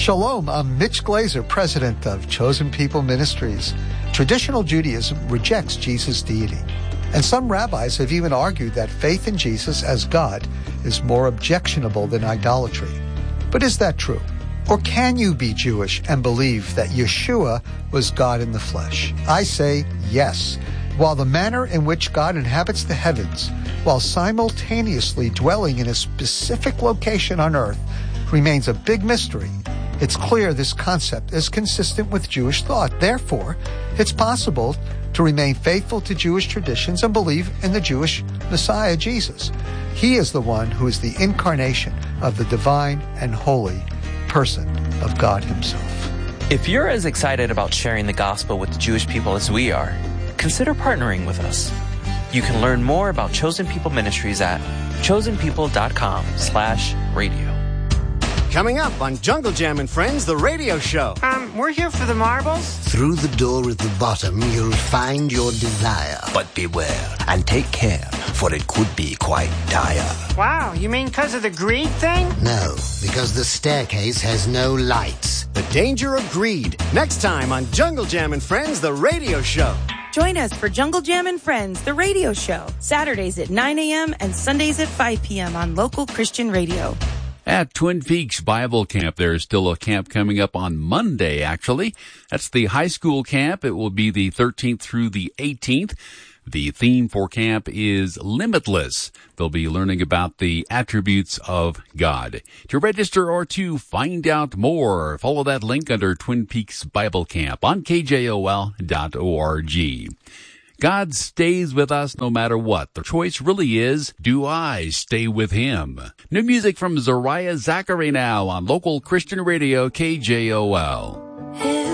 Shalom, I'm Mitch Glazer, president of Chosen People Ministries. Traditional Judaism rejects Jesus' deity, and some rabbis have even argued that faith in Jesus as God is more objectionable than idolatry. But is that true? Or can you be Jewish and believe that Yeshua was God in the flesh? I say yes. While the manner in which God inhabits the heavens, while simultaneously dwelling in a specific location on earth, remains a big mystery, it's clear this concept is consistent with Jewish thought. Therefore, it's possible to remain faithful to Jewish traditions and believe in the Jewish Messiah, Jesus. He is the one who is the incarnation of the divine and holy person of God himself. If you're as excited about sharing the gospel with the Jewish people as we are, consider partnering with us. You can learn more about Chosen People Ministries at chosenpeople.com/radio. Coming up on Jungle Jam and Friends, the radio show. We're here for the marbles. Through the door at the bottom, you'll find your desire. But beware and take care, for it could be quite dire. Wow, you mean because of the greed thing? No, because the staircase has no lights. The danger of greed. Next time on Jungle Jam and Friends, the radio show. Join us for Jungle Jam and Friends, the radio show. Saturdays at 9 a.m. and Sundays at 5 p.m. on local Christian radio. At Twin Peaks Bible Camp, there's still a camp coming up on Monday, actually. That's the high school camp. It will be the 13th through the 18th. The theme for camp is Limitless. They'll be learning about the attributes of God. To register or to find out more, follow that link under Twin Peaks Bible Camp on KJOL.org. God stays with us no matter what. The choice really is, do I stay with him? New music from Zariah Zachary now on local Christian radio KJOL.